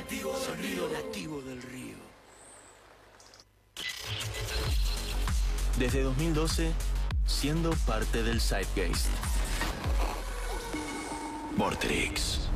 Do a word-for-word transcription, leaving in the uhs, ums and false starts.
Sonido nativo del río. Desde dos mil doce, siendo parte del Zeitgeist. Vortrix.